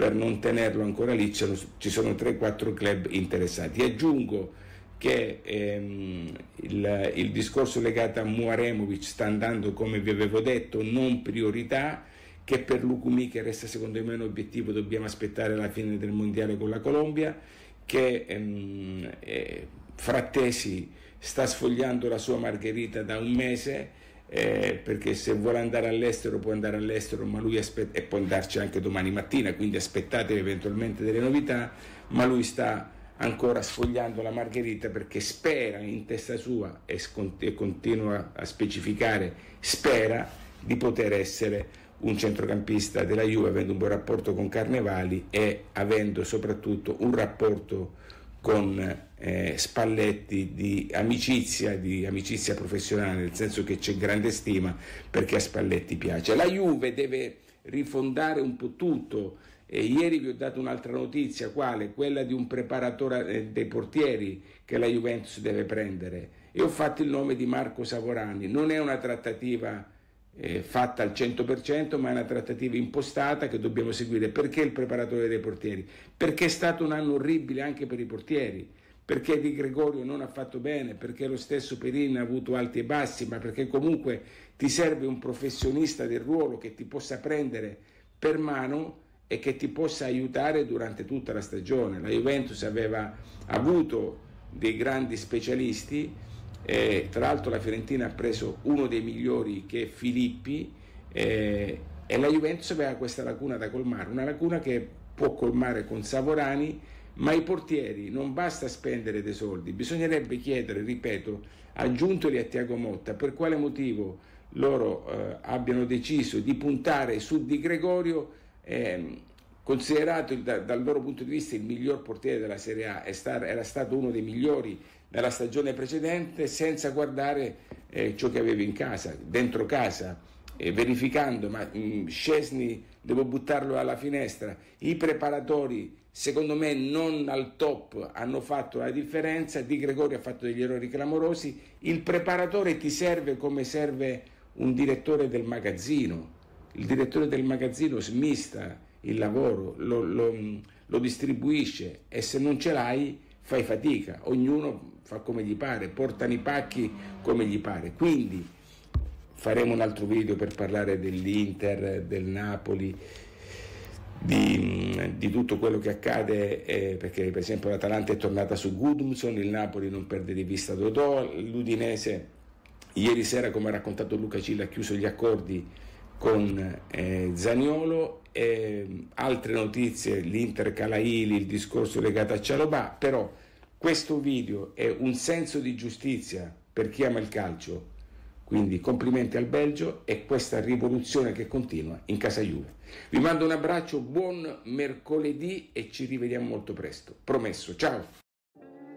per non tenerlo ancora lì ci sono 3-4 club interessati. Aggiungo che il discorso legato a Muaremovic sta andando come vi avevo detto, non priorità, che per Lucumí, che resta secondo me un obiettivo, dobbiamo aspettare la fine del mondiale con la Colombia, che Frattesi sta sfogliando la sua margherita da un mese, perché se vuole andare all'estero può andare all'estero, ma lui aspetta, e può andarci anche domani mattina, quindi aspettate eventualmente delle novità, ma lui sta ancora sfogliando la margherita perché spera in testa sua, e continua a specificare, spera di poter essere un centrocampista della Juve, avendo un buon rapporto con Carnevali e avendo soprattutto un rapporto con Spalletti di amicizia professionale, nel senso che c'è grande stima, perché a Spalletti piace. La Juve deve rifondare un po' tutto. Ieri vi ho dato un'altra notizia, quella di un preparatore dei portieri che la Juventus deve prendere, e ho fatto il nome di Marco Savorani. Non è una trattativa fatta al 100%, ma è una trattativa impostata che dobbiamo seguire. Perché il preparatore dei portieri? Perché è stato un anno orribile anche per i portieri, perché Di Gregorio non ha fatto bene, perché lo stesso Perin ha avuto alti e bassi, ma perché comunque ti serve un professionista del ruolo che ti possa prendere per mano e che ti possa aiutare durante tutta la stagione. La Juventus aveva avuto dei grandi specialisti, tra l'altro la Fiorentina ha preso uno dei migliori, che è Filippi, e la Juventus aveva questa lacuna da colmare, una lacuna che può colmare con Savorani. Ma i portieri non basta spendere dei soldi, bisognerebbe chiedere, ripeto, aggiuntoli a Thiago Motta, per quale motivo loro abbiano deciso di puntare su Di Gregorio, considerato dal loro punto di vista il miglior portiere della Serie A, era stato uno dei migliori nella stagione precedente, senza guardare ciò che aveva in casa, dentro casa, verificando, ma Szczesny devo buttarlo alla finestra. I preparatori secondo me non al top hanno fatto la differenza, Di Gregorio ha fatto degli errori clamorosi. Il preparatore ti serve come serve un direttore del magazzino. Il direttore del magazzino smista il lavoro, lo distribuisce, e se non ce l'hai fai fatica, ognuno fa come gli pare, portano i pacchi come gli pare. Quindi faremo un altro video per parlare dell'Inter, del Napoli, di tutto quello che accade, perché per esempio l'Atalanta è tornata su Gudmundsson, il Napoli non perde di vista Dodò, l'Udinese ieri sera, come ha raccontato Luca Cilla, ha chiuso gli accordi con Zaniolo, altre notizie, l'Inter Calaili, il discorso legato a Cialobà. Però questo video è un senso di giustizia per chi ama il calcio, quindi complimenti al Belgio e questa rivoluzione che continua in casa Juve. Vi mando un abbraccio, buon mercoledì e ci rivediamo molto presto, promesso, ciao!